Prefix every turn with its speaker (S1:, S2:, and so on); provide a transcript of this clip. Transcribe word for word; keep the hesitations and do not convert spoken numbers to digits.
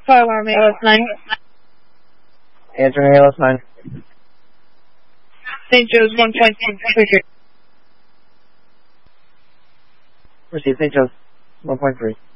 S1: Fire alarm, A L S nine.
S2: Answering A L S nine.
S1: Saint Joe's one point three.
S2: Receive Saint Joe's one point three.